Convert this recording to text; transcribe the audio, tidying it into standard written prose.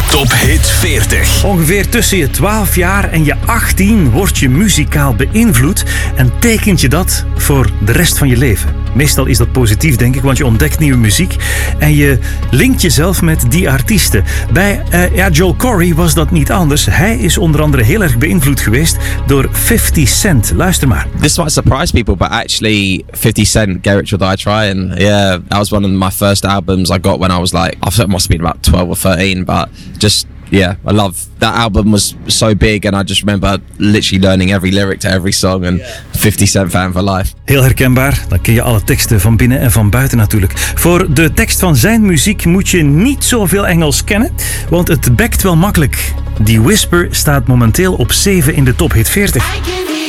Top Hit 40. Ongeveer tussen je 12 jaar en je 18 word je muzikaal beïnvloed en tekent je dat voor de rest van je leven. Meestal is dat positief, denk ik, want je ontdekt nieuwe muziek en je linkt jezelf met die artiesten. Bij Joel Corry was dat niet anders. Hij is onder andere heel erg beïnvloed geweest door 50 Cent. Luister maar. This might surprise people, but actually 50 Cent, Get Rich or Die Trying. Yeah, that was one of my first albums I got when I was like, I thought it must have been about 12 or 13, but just... Yeah, I love that album. Was so big and I just remember literally learning every lyric to every song and 50 Cent fan for life. Heel herkenbaar, dan ken je alle teksten van binnen en van buiten natuurlijk. Voor de tekst van zijn muziek moet je niet zoveel Engels kennen, want het bekt wel makkelijk. Die Whisper staat momenteel op 7 in de Top Hit 40.